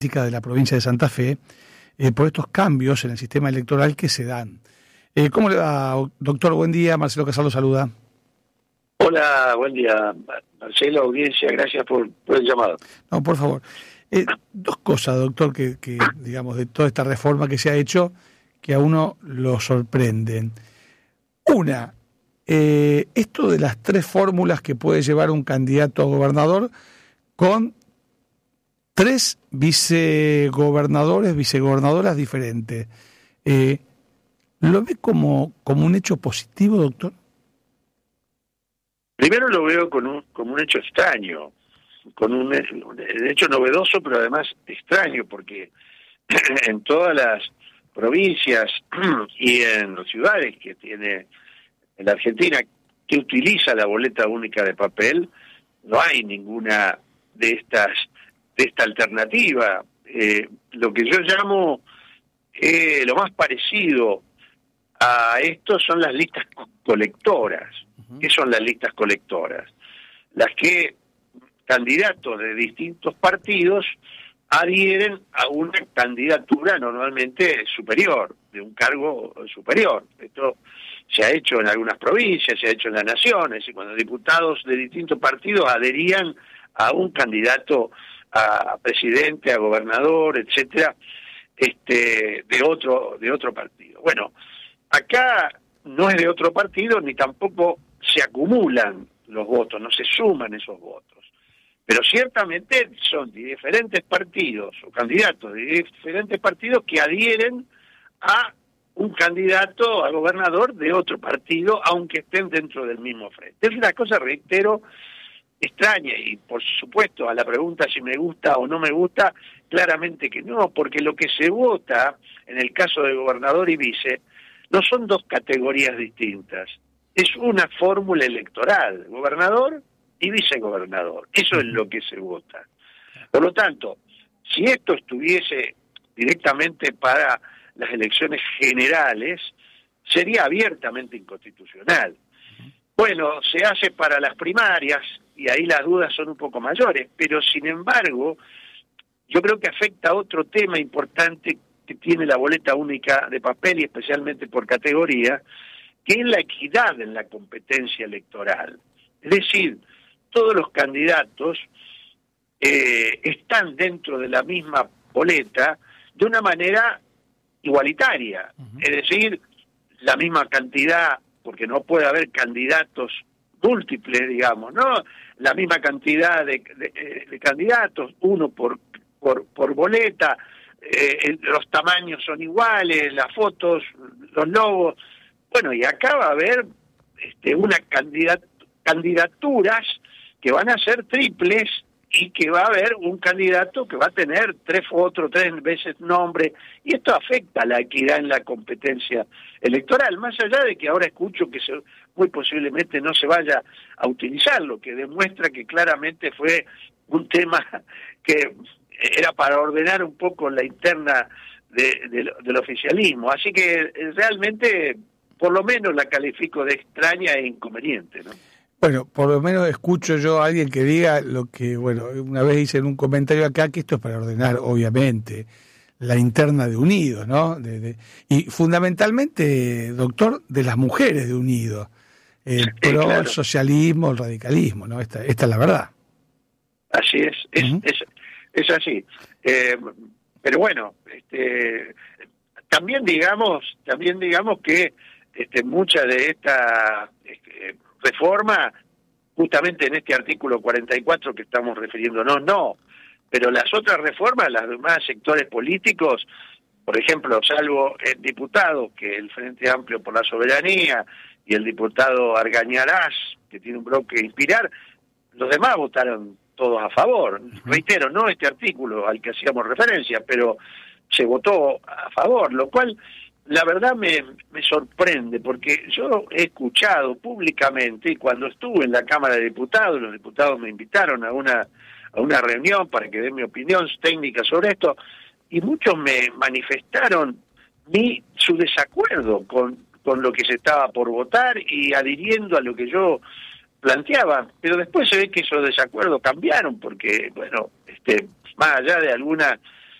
de la provincia de Santa Fe por estos cambios en el sistema electoral que se dan. ¿Cómo le va, doctor? Buen día, Marcelo Casal saluda. Hola, buen día, Marcelo, audiencia, gracias por el llamado. No, por favor. Dos cosas, doctor, que digamos, de toda esta reforma que se ha hecho, que a uno lo sorprenden. Una, esto de las 3 fórmulas que puede llevar un candidato a gobernador con 3 vicegobernadoras diferentes. ¿Lo ve como un hecho positivo, doctor? Primero lo veo como un hecho extraño, con un hecho novedoso, pero además extraño, porque en todas las provincias y en las ciudades que tiene en la Argentina que utiliza la boleta única de papel, no hay ninguna de esta alternativa. Lo que yo llamo lo más parecido a esto son las listas colectoras. ¿Qué son las listas colectoras? Las que candidatos de distintos partidos adhieren a una candidatura normalmente superior, de un cargo superior. Esto se ha hecho en algunas provincias, se ha hecho en las naciones, y cuando diputados de distintos partidos adherían a un candidato a presidente, a gobernador, etcétera, de otro partido. Bueno, acá no es de otro partido, ni tampoco se acumulan los votos, no se suman esos votos. Pero ciertamente son de diferentes partidos, o candidatos de diferentes partidos que adhieren a un candidato a gobernador de otro partido, aunque estén dentro del mismo frente. Es una cosa, reitero, extraña, y por supuesto a la pregunta si me gusta o no me gusta, claramente que no, porque lo que se vota en el caso de gobernador y vice no son 2 categorías distintas, es una fórmula electoral, gobernador y vicegobernador, eso es lo que se vota. Por lo tanto, si esto estuviese directamente para las elecciones generales, sería abiertamente inconstitucional. Bueno, se hace para las primarias, y ahí las dudas son un poco mayores, pero sin embargo, yo creo que afecta a otro tema importante que tiene la boleta única de papel, y especialmente por categoría, que es la equidad en la competencia electoral. Es decir, todos los candidatos están dentro de la misma boleta de una manera igualitaria, es decir, la misma cantidad, porque no puede haber candidatos múltiples, digamos, ¿no? La misma cantidad de candidatos, uno por boleta, los tamaños son iguales, las fotos, los logos. Bueno, y acá va a haber una candidaturas que van a ser triples, y que va a haber un candidato que va a tener 3 fotos, 3 veces nombre, y esto afecta a la equidad en la competencia electoral, más allá de que ahora escucho que muy posiblemente no se vaya a utilizar, lo que demuestra que claramente fue un tema que era para ordenar un poco la interna del oficialismo, así que realmente por lo menos la califico de extraña e inconveniente, ¿no? Bueno, por lo menos escucho yo a alguien que diga lo que, bueno, una vez hice en un comentario acá, que esto es para ordenar, obviamente, la interna de Unidos, ¿no? Y fundamentalmente, doctor, de las mujeres de Unidos, claro. El socialismo, el radicalismo, ¿no? Esta es la verdad. Así es, es así. Pero bueno, también digamos que mucha de esta reforma, justamente en este artículo 44 que estamos refiriéndonos, no, pero las otras reformas, las demás sectores políticos, por ejemplo, salvo el diputado, que el Frente Amplio por la Soberanía, y el diputado Argañarás, que tiene un bloque Inspirar, los demás votaron todos a favor. Reitero, no este artículo al que hacíamos referencia, pero se votó a favor, lo cual la verdad me sorprende, porque yo he escuchado públicamente, y cuando estuve en la Cámara de Diputados, los diputados me invitaron a una reunión para que dé mi opinión técnica sobre esto, y muchos me manifestaron su desacuerdo con lo que se estaba por votar y adhiriendo a lo que yo planteaba, pero después se ve que esos desacuerdos cambiaron, porque, bueno, más allá de alguna